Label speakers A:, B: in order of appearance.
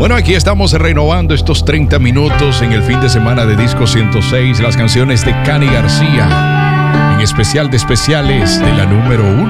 A: Bueno, aquí estamos renovando estos 30 minutos en el fin de semana de Disco 106, las canciones de Cani García, en especial de especiales de la número 1.